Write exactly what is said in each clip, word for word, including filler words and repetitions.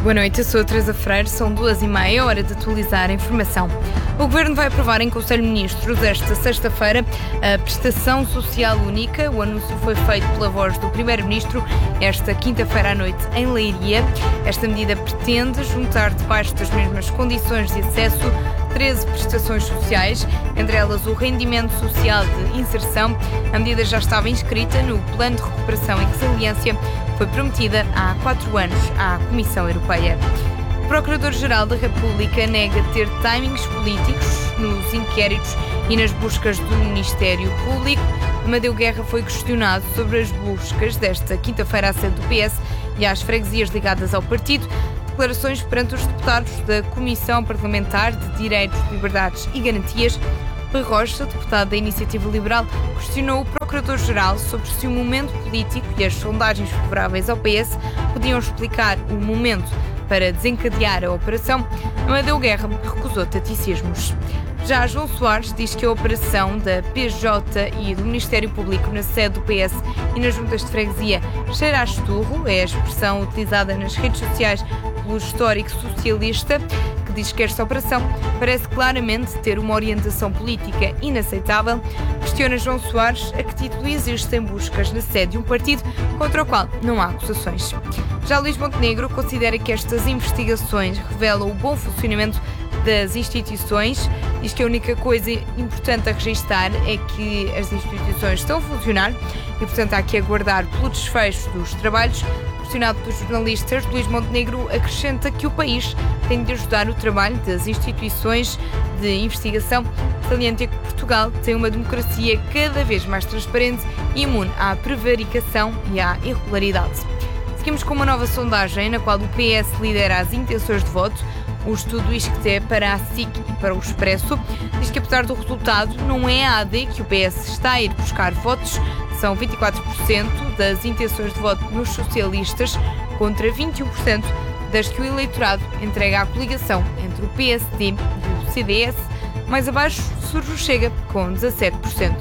Boa noite, eu sou a Teresa Freire, são duas e meia, hora de atualizar a informação. O Governo vai aprovar em Conselho de Ministros esta sexta-feira a prestação social única. O anúncio foi feito pela voz do Primeiro-Ministro esta quinta-feira à noite em Leiria. Esta medida pretende juntar debaixo das mesmas condições de acesso treze prestações sociais, entre elas o rendimento social de inserção. A medida já estava inscrita no Plano de Recuperação e Resiliência, foi prometida há quatro anos à Comissão Europeia. O Procurador-Geral da República nega ter timings políticos nos inquéritos e nas buscas do Ministério Público. Amadeu Guerra foi questionado sobre as buscas desta quinta-feira à sede do P S e às freguesias ligadas ao partido. Declarações perante os deputados da Comissão Parlamentar de Direitos, Liberdades e Garantias. Rui Rocha, deputado da Iniciativa Liberal, questionou o Procurador-Geral sobre se o momento político e as sondagens favoráveis ao P S podiam explicar o momento para desencadear a operação. Amadeu Guerra recusou taticismos. Já João Soares diz que a operação da P J e do Ministério Público na sede do P S e nas juntas de freguesia cheira a esturro, é a expressão utilizada nas redes sociais pelo histórico socialista, que diz que esta operação parece claramente ter uma orientação política inaceitável. Questiona João Soares a que título existem buscas na sede de um partido contra o qual não há acusações. Já Luís Montenegro considera que estas investigações revelam o bom funcionamento das instituições. Diz que a única coisa importante a registar é que as instituições estão a funcionar e, portanto, há que aguardar pelo desfecho dos trabalhos. Questionado pelos jornalistas, Luís Montenegro acrescenta que o país tem de ajudar o trabalho das instituições de investigação. Salienta que Portugal tem uma democracia cada vez mais transparente e imune à prevaricação e à irregularidade. Seguimos com uma nova sondagem na qual o P S lidera as intenções de voto. O estudo I S C T E para a S I C e para o Expresso diz que, apesar do resultado, não é a A D que o P S está a ir buscar votos. São vinte e quatro por cento das intenções de voto nos socialistas contra vinte e um por cento das que o eleitorado entrega à coligação entre o P S D e o C D S. Mais abaixo surge o Chega, com dezassete por cento.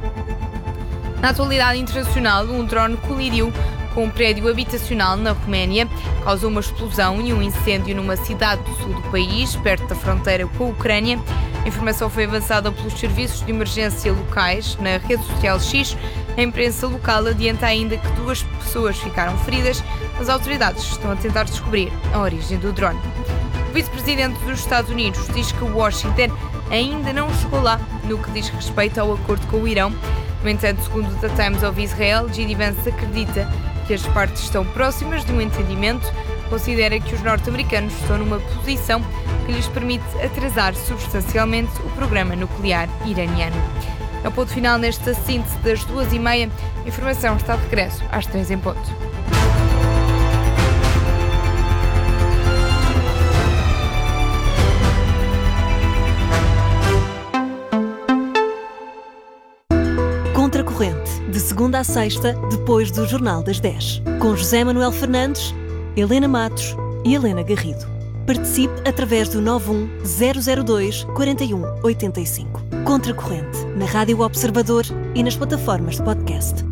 Na atualidade internacional, um drone colidiu com um prédio habitacional na Roménia, causou uma explosão e um incêndio numa cidade do sul do país, perto da fronteira com a Ucrânia. A informação foi avançada pelos serviços de emergência locais na rede social X. A imprensa local adianta ainda que duas pessoas ficaram feridas. As autoridades estão a tentar descobrir a origem do drone. O vice-presidente dos Estados Unidos diz que Washington ainda não chegou lá no que diz respeito ao acordo com o Irão. No entanto, segundo The Times of Israel, J D Vance acredita que as partes estão próximas de um entendimento. Considera que os norte-americanos estão numa posição que lhes permite atrasar substancialmente o programa nuclear iraniano. É o ponto final nesta síntese das duas e meia. A informação está de regresso às três em ponto. Contracorrente, de segunda a sexta, depois do Jornal das dez. Com José Manuel Fernandes, Helena Matos e Helena Garrido. Participe através do nove um zero zero dois quatro um oito cinco. Contracorrente, na Rádio Observador e nas plataformas de podcast.